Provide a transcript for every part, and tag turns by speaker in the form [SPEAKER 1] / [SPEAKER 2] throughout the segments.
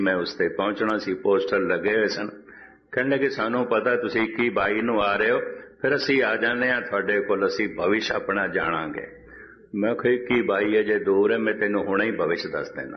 [SPEAKER 1] मैं उसते पहुंचना सी, पोस्टर लगे हुए सन। कहने लगे सानू पता तुसीं 21-22 नूं आ रहे हो, फिर असीं आ जाने आ तुहाडे कोल, असीं भविष्य अपना जाणांगे। मैं कहा 21-22 अजे दूर है, मैं तेनों हुणे ही भविष्य दस देना।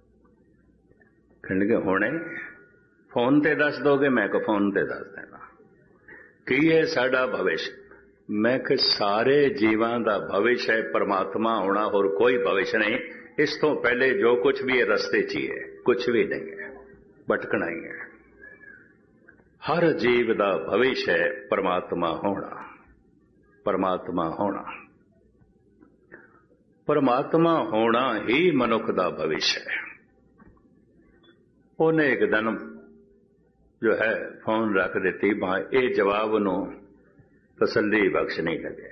[SPEAKER 1] कहने लगे हुणे फोन ते दस दोगे? मैं को फोन ते दस देना। की है साडा भविष्य? मैं कि सारे जीवां दा भविष्य है परमात्मा होना, और कोई भविष्य नहीं। इस तो पहले जो कुछ भी है रस्ते च ही है, कुछ भी नहीं है, भटकना ही है। हर जीव दा भविष्य है परमात्मा होना, परमात्मा होना। परमात्मा होना ही मनुख दा भविष्य है। उन्हें एक दिन जो है फोन रख देती, ये जवाब नूं तसल्ली बख्श नहीं लगे।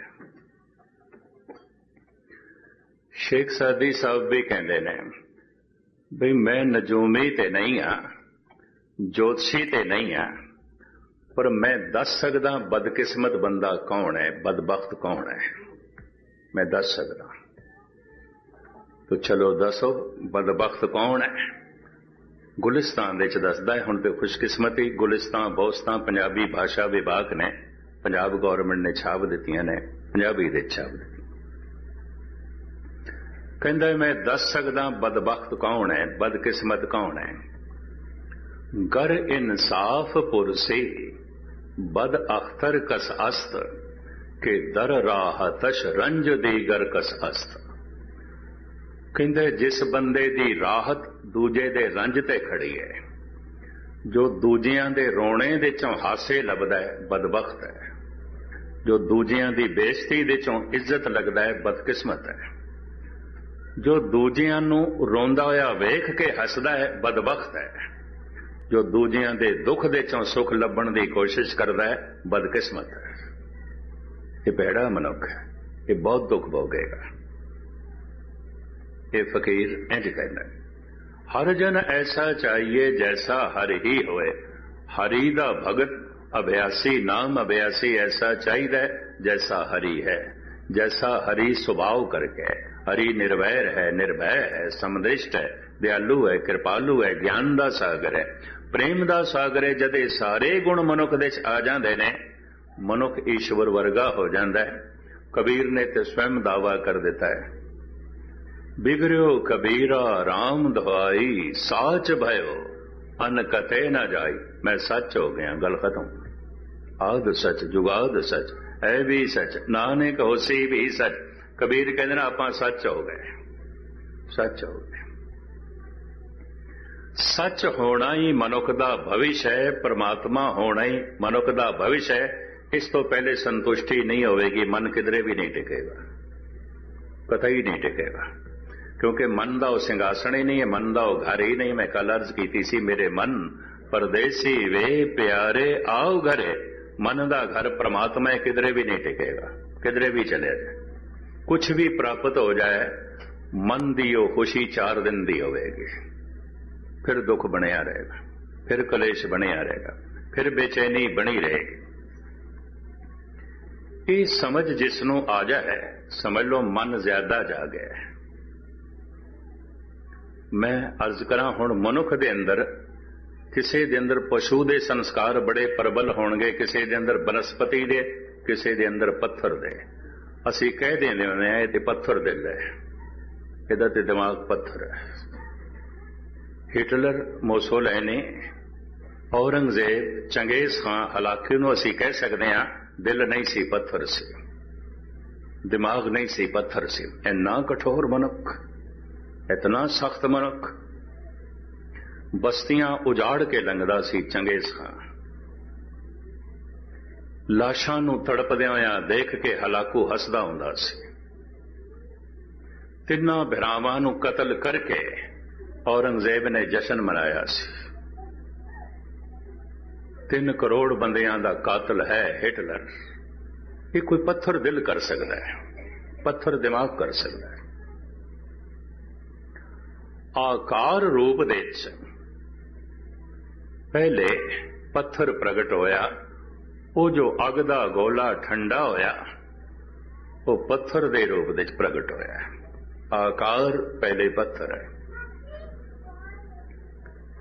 [SPEAKER 1] शेख सादी साहब भी कहते ने भी मैं नजूमी ते नहीं हाँ, ज्योतिषी ते नहीं हाँ, पर मैं दस सकदा बदकिस्मत बंदा कौन है, बदबख्त कौन है, मैं दस सकदा। तो चलो दसो बदबख्त कौन है। गुलिस्तान दे च दसदा है। हुण ते खुशकिस्मती गुलिस्तान बोस्तान पंजाबी भाषा विभाग ने, पंजाब गौरमेंट ने छाप दित्तियां ने, पंजाबी दे छाप दित्ती। कहंदा मैं दस सकदा बदबख्त कौन है, बदकिस्मत कौन है। गर इंसाफ पुरसी बद अख्तर कस अस्त के दर राहतश रंज दीगर कस अस्त। कहंदे जिस बंदे दी राहत दूजे दे रंज ते खड़ी है, जो दूजियां दे रोने दे चों हासे लभदा है, बदबख्त है। जो दूजियां दी बेइज्जती दे चों इज्जत लगदा है, बदकिस्मत है। जो दूजियां नूं रोंदा होया वेख के हसदा है, बदबख्त है। जो दूजियां दे दुख दे चों सुख लभण दी कोशिश करदा है, बदकिस्मत है। ये भैड़ा मनुख है, ये बहुत दुख भोगेगा। ये फकीर इंज कहंदा है, हर जन ऐसा चाहिए जैसा हर ही होए, हरि दा भगत अभ्यासी नाम अभ्यासी ऐसा चाहिए जैसा हरि है। जैसा हरि स्वभाव करके, हरि निर्वैर है, निर्भय है, समदृष्ट है, दयालु है, कृपालु है, ज्ञान दा सागर है, प्रेम दा सागर है। जदे सारे गुण मनुख दे आ जांदे ने, मनुख ईश्वर वर्गा हो जांदा है। कबीर ने ते स्वयं दावा कर दिता है, बिगड़ो कबीरा राम दुहाई, साच भयो अन कते न जाई। मैं सच हो गया, गल खत्म। आद सच जुगाद सच है भी सच, नानक होसी भी सच। कबीर कहते ना आप सच हो गए, सच हो गए। सच होना ही मनुख दा भविष्य है, परमात्मा होना ही मनुख दा भविष्य है। इस तो पहले संतुष्टि नहीं होगी, मन किधरे भी नहीं टिकेगा, कतई नहीं टिकेगा। क्योंकि मन दा सिंहासन ही नहीं है, मन दा घर ही नहीं। मैं कल अर्ज की सी, मेरे मन परदेसी वे प्यारे आओ घरे। मन दा घर परमात्मा है, किधरे भी नहीं टिकेगा, किधरे भी चले जाए। कुछ भी प्राप्त हो जाए, मन दी ओ खुशी 4 दिन दी होगी, फिर दुख बनिया रहेगा, फिर कलेश बनिया रहेगा, फिर बेचैनी बनी रहेगी। ये समझ जिसनों आ जाए, समझ लो मन ज्यादा जा गया है। मैं अर्ज करा हुण मनुख दे अंदर, किसी दे अंदर पशु दे संस्कार बड़े प्रबल होणगे, किसी दे अंदर बनस्पति दे, किसी दे अंदर पत्थर दे। असी कह देंदे हुंदे आ ये पत्थर दिल है, इहदा ते दिमाग पत्थर है। हिटलर, मोसोलैनी, औरंगजेब, चंगेज खां, हलाकी नूं असी कह सकते हैं दिल नहीं सी पत्थर सी, दिमाग नहीं सी पत्थर सी। इन्ना कठोर मनुख, इतना सख्त मनुख, बस्तियां उजाड़ के लंघदा सी चंगेज खां। लाशां नूं तड़पदिआं होइआं देख के हलाकू हसदा हुंदा सी। तिन्नां भरावां नूं कतल करके औरंगजेब ने जश्न मनाया सी। 3 करोड़ बंदियां दा कातल है हिटलर। ये कोई पत्थर दिल कर सकता है, पत्थर दिमाग कर सकता है। आकार रूप दे पहले पत्थर प्रगट होया, वो जो अग दा गोला ठंडा होया, वो पत्थर दे रूप दे प्रगट होया। आकार पहले पत्थर है,